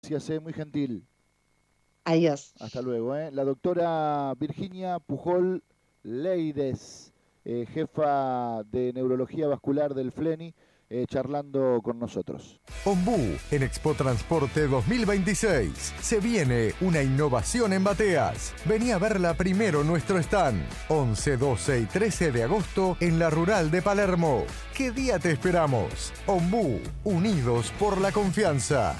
Gracias, muy gentil. Adiós. Hasta luego. La doctora Virginia Pujol Leides, jefa de Neurología Vascular del FLENI, charlando con nosotros. Ombú, en Expo Transporte 2026. Se viene una innovación en bateas. Vení a verla primero en nuestro stand. 11, 12 y 13 de agosto en la Rural de Palermo. ¿Qué día te esperamos? Ombú, unidos por la confianza.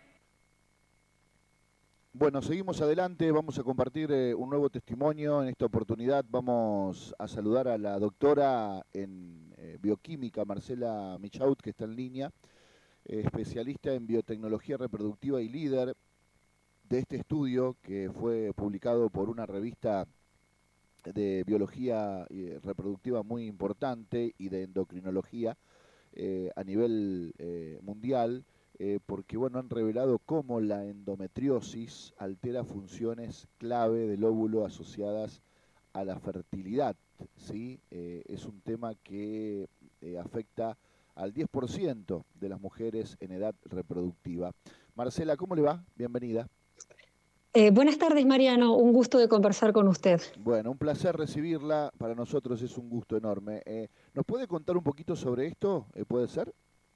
Bueno, seguimos adelante, vamos a compartir un nuevo testimonio. En esta oportunidad vamos a saludar a la doctora en bioquímica, Marcela Michaut, que está en línea, especialista en biotecnología reproductiva y líder de este estudio que fue publicado por una revista de biología reproductiva muy importante y de endocrinología a nivel mundial, porque bueno, han revelado cómo la endometriosis altera funciones clave del óvulo asociadas a la fertilidad, ¿sí? Es un tema que afecta al 10% de las mujeres en edad reproductiva. Marcela, ¿cómo le va? Bienvenida. Buenas tardes, Mariano. Un gusto de conversar con usted. Bueno, un placer recibirla. Para nosotros es un gusto enorme. ¿Nos puede contar un poquito sobre esto? ¿Puede ser?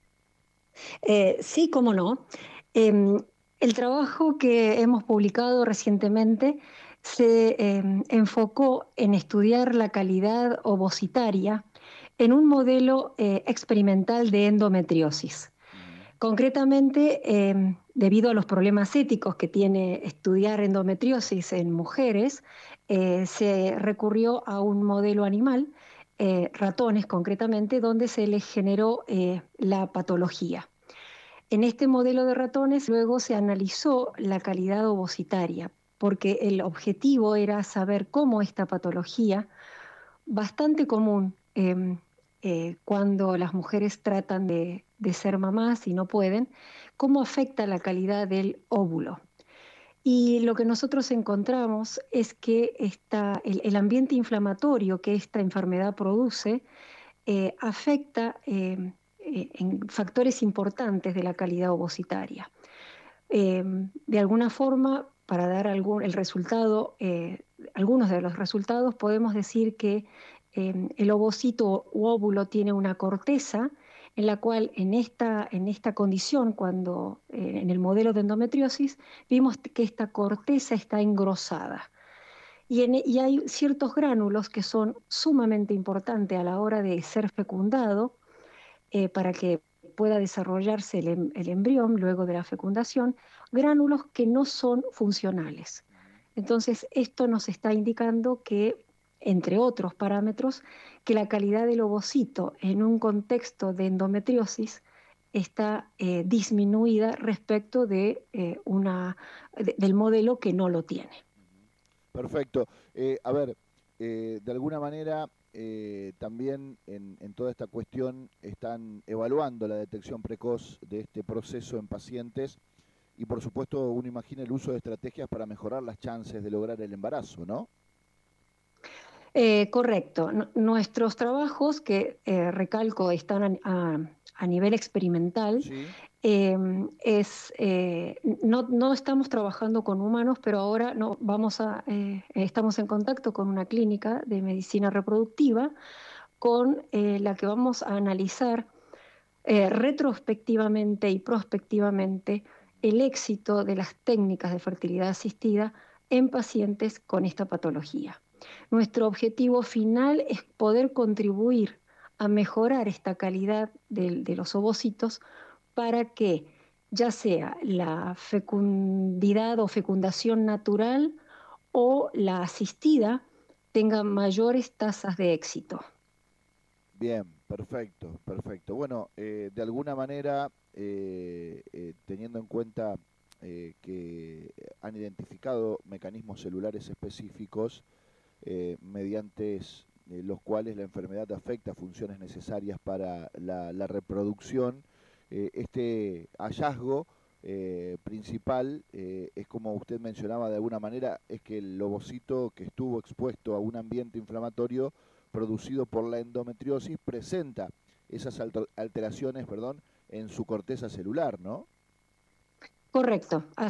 Sí, cómo no. El trabajo que hemos publicado recientemente se enfocó en estudiar la calidad ovocitaria en un modelo experimental de endometriosis. Ujú. Concretamente, debido a los problemas éticos que tiene estudiar endometriosis en mujeres, se recurrió a un modelo animal, ratones concretamente, donde se les generó la patología. En este modelo de ratones luego se analizó la calidad ovocitaria, porque el objetivo era saber cómo esta patología, bastante común cuando las mujeres tratan de ser mamás y no pueden, cómo afecta la calidad del óvulo. Y lo que nosotros encontramos es que el ambiente inflamatorio que esta enfermedad produce afecta en factores importantes de la calidad ovocitaria. De alguna forma, para dar el resultado, algunos de los resultados, podemos decir que el ovocito u óvulo tiene una corteza en la cual en esta condición, cuando en el modelo de endometriosis, vimos que esta corteza está engrosada. Y hay ciertos gránulos que son sumamente importantes a la hora de ser fecundado para que pueda desarrollarse el embrión luego de la fecundación, gránulos que no son funcionales. Entonces, esto nos está indicando que, entre otros parámetros, que la calidad del ovocito en un contexto de endometriosis está disminuida respecto del modelo que no lo tiene. Perfecto. A ver, de alguna manera también en toda esta cuestión están evaluando la detección precoz de este proceso en pacientes y por supuesto uno imagina el uso de estrategias para mejorar las chances de lograr el embarazo, ¿no? Correcto. Nuestros trabajos, que recalco, están a nivel experimental, Sí. no estamos trabajando con humanos, pero ahora no, estamos en contacto con una clínica de medicina reproductiva con la que vamos a analizar retrospectivamente y prospectivamente el éxito de las técnicas de fertilidad asistida en pacientes con esta patología. Nuestro objetivo final es poder contribuir a mejorar esta calidad de los ovocitos para que ya sea la fecundidad o fecundación natural o la asistida tenga mayores tasas de éxito. Bien, perfecto, perfecto. Bueno, de alguna manera, teniendo en cuenta que han identificado mecanismos celulares específicos mediante los cuales la enfermedad afecta funciones necesarias para la reproducción, este hallazgo principal es como usted mencionaba de alguna manera, es que el ovocito que estuvo expuesto a un ambiente inflamatorio producido por la endometriosis presenta esas alteraciones, perdón, en su corteza celular, ¿no? Correcto.